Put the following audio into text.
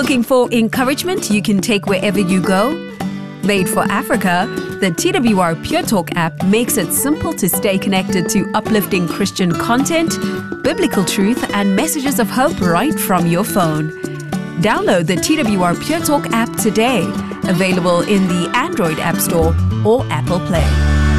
Looking for encouragement you can take wherever you go? Made for Africa, the TWR Pure Talk app makes it simple to stay connected to uplifting Christian content, biblical truth, and messages of hope right from your phone. Download the TWR Pure Talk app today, available in the Android App Store or Apple Play.